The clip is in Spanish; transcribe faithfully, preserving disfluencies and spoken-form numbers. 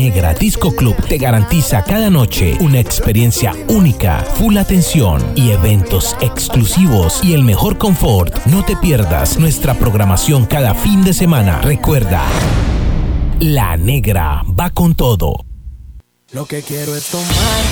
Negra Disco Club te garantiza cada noche una experiencia única, full atención y eventos exclusivos y el mejor confort. No te pierdas nuestra programación cada fin de semana. Recuerda, La Negra va con todo. Lo que quiero es tomar